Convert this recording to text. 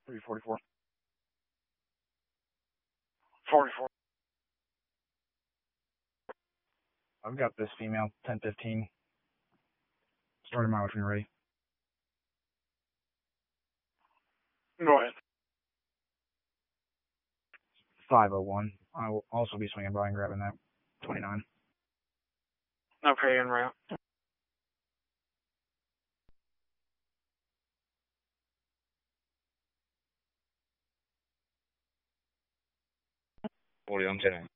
344. 44. I've got this female, 1015. Starting my when you're ready. Go ahead. 501. I will also be swinging by and grabbing that. 29. Okay, en route. Audio, I'm 10.